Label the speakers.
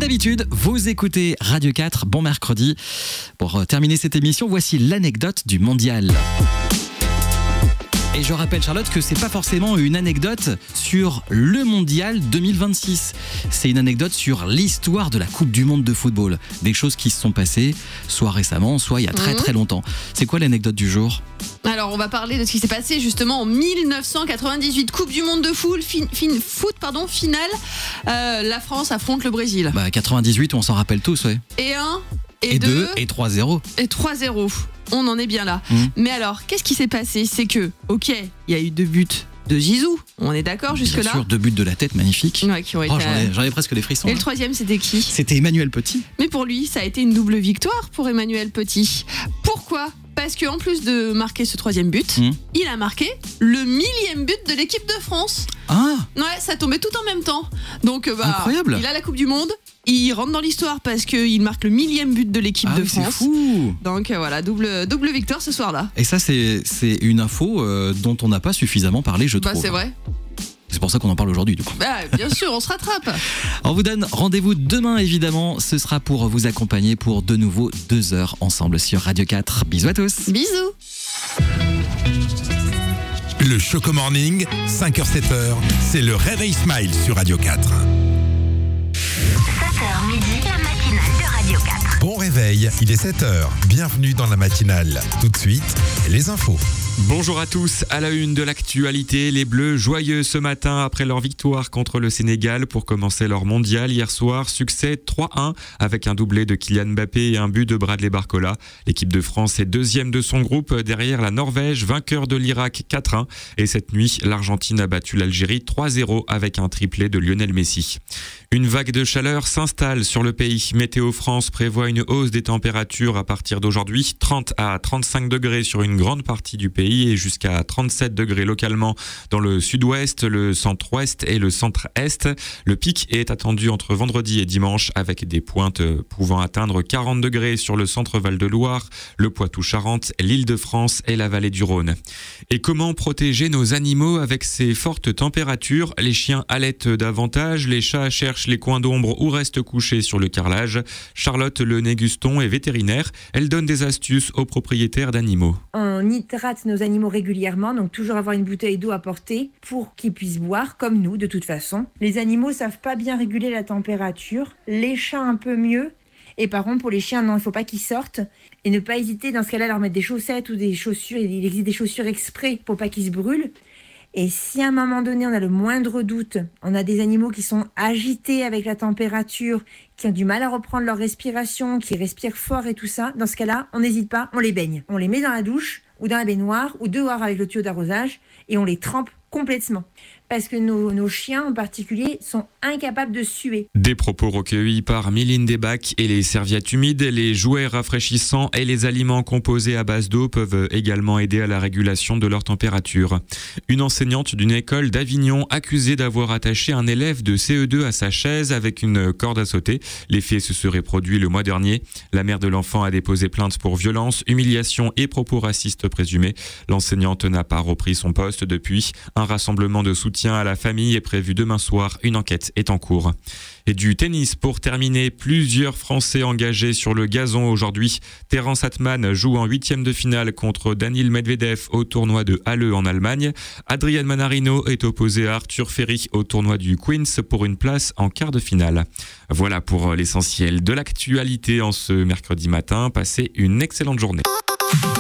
Speaker 1: d'habitude, vous écoutez Radio 4, bon mercredi. Pour terminer cette émission, voici l'anecdote du mondial. Et je rappelle, Charlotte, que c'est pas forcément une anecdote sur le mondial 2026. C'est une anecdote sur l'histoire de la Coupe du Monde de football. Des choses qui se sont passées, soit récemment, soit il y a très très longtemps. C'est quoi l'anecdote du jour ?
Speaker 2: Alors, on va parler de ce qui s'est passé justement en 1998, Coupe du Monde de foot, finale. La France affronte le Brésil.
Speaker 1: 98, on s'en rappelle tous, ouais.
Speaker 2: Et 1,
Speaker 1: et 2, et 3-0.
Speaker 2: Et 3-0. On en est bien là. Mais alors, qu'est-ce qui s'est passé ? C'est que, ok, il y a eu 2 buts de Zizou. On est d'accord jusque-là ?
Speaker 1: Bien sûr, 2 buts de la tête, magnifique.
Speaker 2: Ouais, qui ont été...
Speaker 1: j'en ai presque des frissons.
Speaker 2: Et le 3e, c'était qui ?
Speaker 1: C'était Emmanuel Petit.
Speaker 2: Mais pour lui, ça a été une double victoire pour Emmanuel Petit. Pourquoi ? Parce qu'en plus de marquer ce 3e but, il a marqué le 1000e but de l'équipe de France.
Speaker 1: Ah !
Speaker 2: Ouais, ça tombait tout en même temps. Donc,
Speaker 1: incroyable.
Speaker 2: Il a la Coupe du Monde. Il rentre dans l'histoire parce qu'il marque le 1000e but de l'équipe de France.
Speaker 1: C'est fou.
Speaker 2: Donc voilà, double victoire ce soir-là.
Speaker 1: Et ça, c'est une info dont on n'a pas suffisamment parlé, je trouve.
Speaker 2: C'est vrai.
Speaker 1: C'est pour ça qu'on en parle aujourd'hui, du coup.
Speaker 2: Bien sûr, on se rattrape.
Speaker 1: On vous donne rendez-vous demain, évidemment. Ce sera pour vous accompagner pour de nouveau 2 heures ensemble sur Radio 4. Bisous à tous.
Speaker 2: Bisous.
Speaker 3: Le Choco Morning, 5h-7h, c'est le Réveil Smile sur Radio 4.
Speaker 4: 7h midi, la matinale de Radio 4.
Speaker 3: Bon réveil, il est 7h. Bienvenue dans la matinale. Tout de suite, les infos.
Speaker 5: Bonjour à tous, à la une de l'actualité, les Bleus joyeux ce matin après leur victoire contre le Sénégal pour commencer leur mondial hier soir. Succès 3-1 avec un doublé de Kylian Mbappé et un but de Bradley Barcola. L'équipe de France est 2e de son groupe derrière la Norvège, vainqueur de l'Irak 4-1. Et cette nuit, l'Argentine a battu l'Algérie 3-0 avec un triplé de Lionel Messi. Une vague de chaleur s'installe sur le pays. Météo France prévoit une hausse des températures à partir d'aujourd'hui, 30 à 35 degrés sur une grande partie du pays et jusqu'à 37 degrés localement dans le sud-ouest, le centre-ouest et le centre-est. Le pic est attendu entre vendredi et dimanche avec des pointes pouvant atteindre 40 degrés sur le centre Val-de-Loire, le Poitou-Charentes, l'Île-de-France et la vallée du Rhône. Et comment protéger nos animaux avec ces fortes températures ? Les chiens allaitent davantage, les chats cherchent les coins d'ombre ou restent couchés sur le carrelage. Charlotte Le Néguston est vétérinaire. Elle donne des astuces aux propriétaires d'animaux.
Speaker 6: On hydrate nos animaux régulièrement, donc toujours avoir une bouteille d'eau à portée pour qu'ils puissent boire, comme nous de toute façon. Les animaux savent pas bien réguler la température, les chats un peu mieux. Et par contre, pour les chiens, non, il ne faut pas qu'ils sortent. Et ne pas hésiter, dans ce cas-là, à leur mettre des chaussettes ou des chaussures. Il existe des chaussures exprès pour pas qu'ils se brûlent. Et si à un moment donné, on a le moindre doute, on a des animaux qui sont agités avec la température, qui ont du mal à reprendre leur respiration, qui respirent fort et tout ça, dans ce cas-là, on n'hésite pas, on les baigne. On les met dans la douche ou dans la baignoire ou dehors avec le tuyau d'arrosage et on les trempe complètement. Parce que nos chiens en particulier sont incapables de suer.
Speaker 5: Des propos recueillis par Mylène Desbacs et les serviettes humides, les jouets rafraîchissants et les aliments composés à base d'eau peuvent également aider à la régulation de leur température. Une enseignante d'une école d'Avignon accusée d'avoir attaché un élève de CE2 à sa chaise avec une corde à sauter. Les faits se seraient produits le mois dernier. La mère de l'enfant a déposé plainte pour violence, humiliation et propos racistes présumés. L'enseignante n'a pas repris son poste depuis. Un rassemblement de soutien à la famille est prévu demain soir. Une enquête est en cours. Et du tennis pour terminer, plusieurs Français engagés sur le gazon aujourd'hui. Terence Atman joue en 8e de finale contre Daniil Medvedev au tournoi de Halle en Allemagne. Adrian Manarino est opposé à Arthur Ferry au tournoi du Queens pour une place en quart de finale. Voilà pour l'essentiel de l'actualité en ce mercredi matin. Passez une excellente journée.